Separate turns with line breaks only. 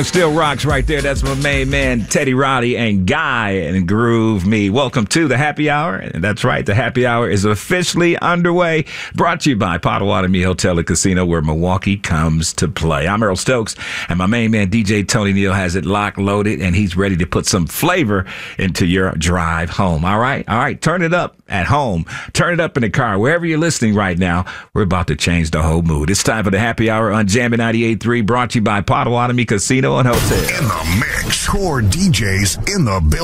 Still rocks right there. That's my main man, Teddy Roddy and Guy and Groove Me. Welcome to the Happy Hour. And that's right, the Happy Hour is officially underway. Brought to you by Potawatomi Hotel and Casino, where Milwaukee comes to play. I'm Earl Stokes, and my main man, DJ Tony Neal, has it locked, loaded, and he's ready to put some flavor into your drive home. All right? All right, turn it up at home. Turn it up in the car. Wherever you're listening right now, we're about to change the whole mood. It's time for the Happy Hour on Jammin' 98.3, brought to you by Potawatomi Casino and Hotel.
In the mix, core DJs in the building.